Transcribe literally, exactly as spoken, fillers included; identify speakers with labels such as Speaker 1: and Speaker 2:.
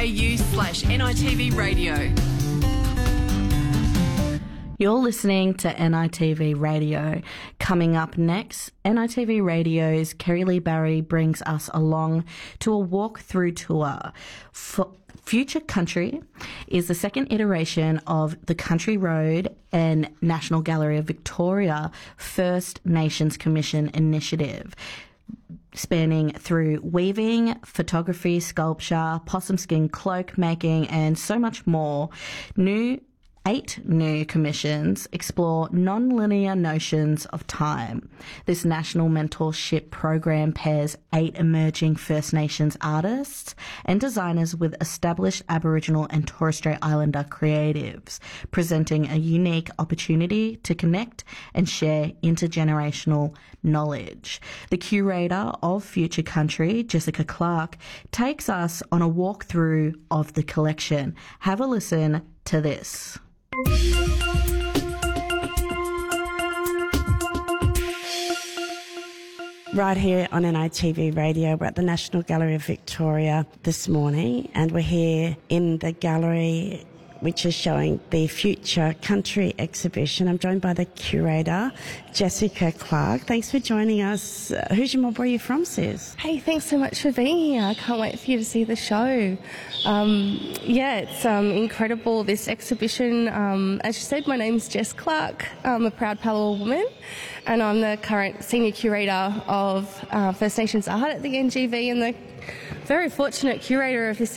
Speaker 1: u slash N I T V radio.
Speaker 2: You're listening to N I T V Radio. Coming up next, N I T V Radio's Kerry Lee Barry brings us along to a walk-through tour. For Future Country is the second iteration of the Country Road and National Gallery of Victoria First Nations Commission initiative, spanning through weaving, photography, sculpture, possum skin cloak making, and so much more. New Eight new commissions explore non-linear notions of time. This national mentorship program pairs eight emerging First Nations artists and designers with established Aboriginal and Torres Strait Islander creatives, presenting a unique opportunity to connect and share intergenerational knowledge. The curator of Future Country, Jessica Clark, takes us on a walkthrough of the collection. Have a listen to this.
Speaker 3: Right here on N I T V Radio, we're at the National Gallery of Victoria this morning, and we're here in the gallery which is showing the Future Country exhibition. I'm joined by the curator, Jessica Clark. Thanks for joining us. Uh, who's your mob? Where are you from, sis?
Speaker 4: Hey, thanks so much for being here. I can't wait for you to see the show. Um, yeah, it's um, incredible, this exhibition. Um, as you said, my name's Jess Clark. I'm a proud Palawa woman, and I'm the current senior curator of uh, First Nations art at the N G V, and the very fortunate curator of this